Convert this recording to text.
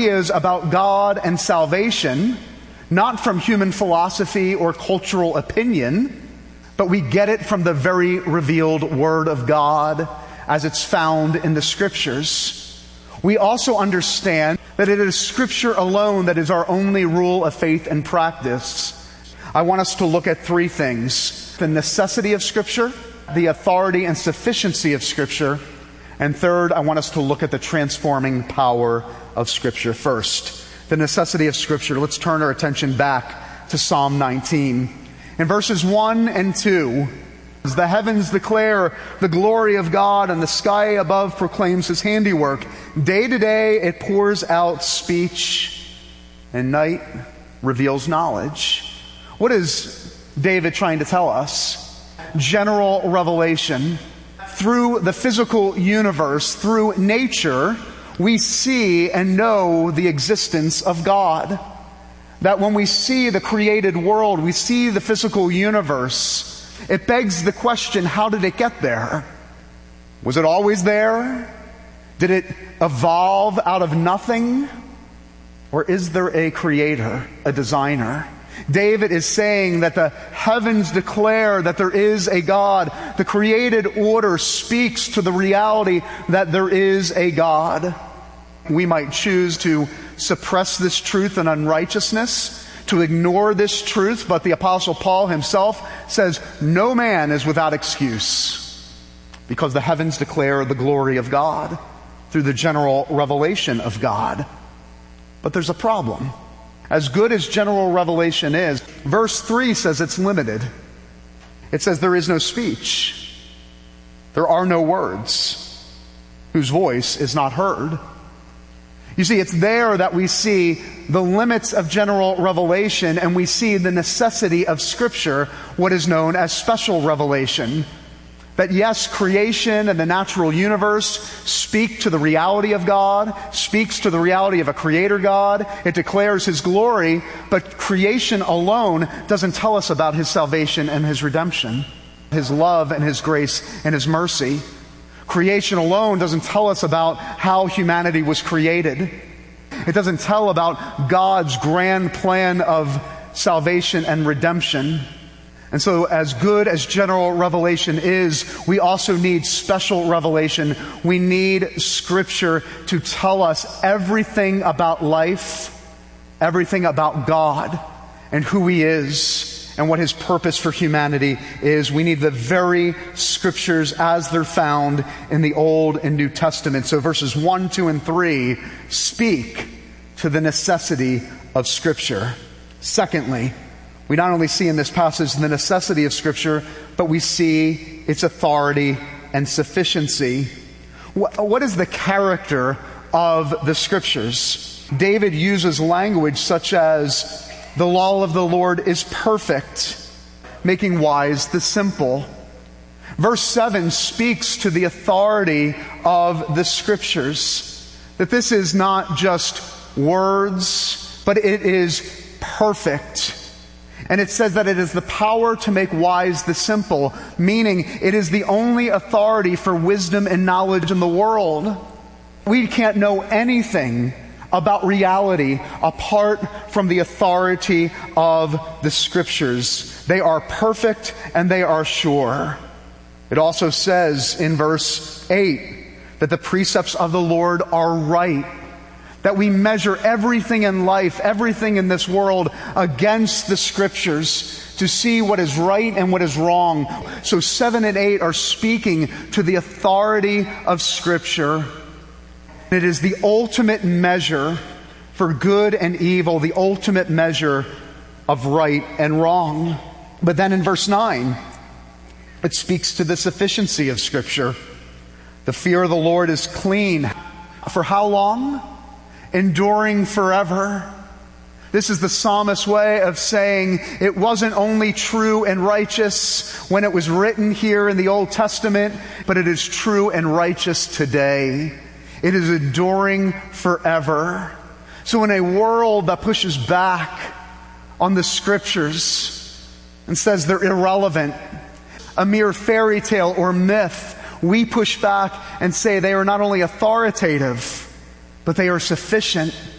ideas about God and salvation, not from human philosophy or cultural opinion, but we get it from the very revealed Word of God as it's found in the Scriptures. We also understand that it is Scripture alone that is our only rule of faith and practice. I want us to look at three things: the necessity of Scripture, the authority and sufficiency of Scripture, and third, I want us to look at the transforming power of Scripture. First, the necessity of Scripture. Let's turn our attention back to Psalm 19. In verses 1 and 2, the heavens declare the glory of God, and the sky above proclaims His handiwork. Day to day it pours out speech, and night reveals knowledge. What is David trying to tell us? General revelation. Through the physical universe, through nature, we see and know the existence of God. That when we see the created world, we see the physical universe, it begs the question, how did it get there? Was it always there? Did it evolve out of nothing? Or is there a creator, a designer? David is saying that the heavens declare that there is a God. The created order speaks to the reality that there is a God. We might choose to suppress this truth in unrighteousness, to ignore this truth, but the Apostle Paul himself says no man is without excuse, because the heavens declare the glory of God through the general revelation of God. But there's a problem. As good as general revelation is, verse 3 says it's limited. It says there is no speech. There are no words whose voice is not heard. You see, it's there that we see the limits of general revelation, and we see the necessity of Scripture, what is known as special revelation. That yes, creation and the natural universe speak to the reality of God, speaks to the reality of a creator God. It declares His glory, but creation alone doesn't tell us about His salvation and His redemption, His love and His grace and His mercy. Creation alone doesn't tell us about how humanity was created. It doesn't tell about God's grand plan of salvation and redemption. And so as good as general revelation is, we also need special revelation. We need Scripture to tell us everything about life, everything about God, and who He is, and what His purpose for humanity is. We need the very Scriptures as they're found in the Old and New Testament. So verses 1, 2, and 3 speak to the necessity of Scripture. Secondly, we not only see in this passage the necessity of Scripture, but we see its authority and sufficiency. What is the character of the Scriptures? David uses language such as, the law of the Lord is perfect, making wise the simple. Verse 7 speaks to the authority of the Scriptures, that this is not just words, but it is perfect. And it says that it is the power to make wise the simple, meaning it is the only authority for wisdom and knowledge in the world. We can't know anything about reality apart from the authority of the Scriptures. They are perfect and they are sure. It also says in verse 8 that the precepts of the Lord are right, that we measure everything in life, everything in this world against the Scriptures to see what is right and what is wrong. So 7 and 8 are speaking to the authority of Scripture. It is the ultimate measure for good and evil, the ultimate measure of right and wrong. But then in verse 9, it speaks to the sufficiency of Scripture. The fear of the Lord is clean. For how long? Enduring forever. This is the psalmist's way of saying it wasn't only true and righteous when it was written here in the Old Testament, but it is true and righteous today. It is enduring forever. So in a world that pushes back on the Scriptures and says they're irrelevant, a mere fairy tale or myth, we push back and say they are not only authoritative, but they are sufficient.